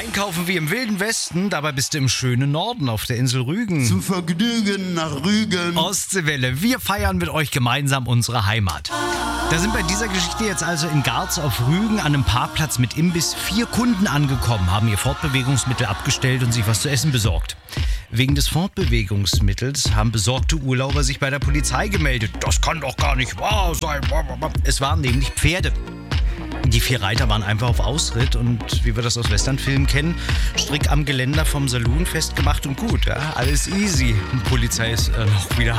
Einkaufen wie im Wilden Westen, dabei bist du im schönen Norden auf der Insel Rügen. Zum Vergnügen nach Rügen. Ostseewelle, wir feiern mit euch gemeinsam unsere Heimat. Da sind bei dieser Geschichte jetzt also in Garz auf Rügen an einem Parkplatz mit Imbiss 4 Kunden angekommen, haben ihr Fortbewegungsmittel abgestellt und sich was zu essen besorgt. Wegen des Fortbewegungsmittels haben besorgte Urlauber sich bei der Polizei gemeldet. Das kann doch gar nicht wahr sein. Es waren nämlich Pferde. Die 4 Reiter waren einfach auf Ausritt und, wie wir das aus Westernfilmen kennen, strick am Geländer vom Saloon festgemacht und gut, ja, alles easy. Die Polizei ist noch wieder